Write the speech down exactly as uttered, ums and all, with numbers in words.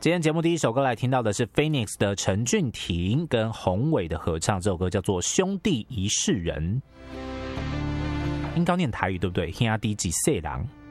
今天节目第一首歌来听到的是 Phoenix 的陈俊廷跟宏伟的合唱，这首歌叫做《兄弟一世人》，应该念台语对不对？兄弟几世人。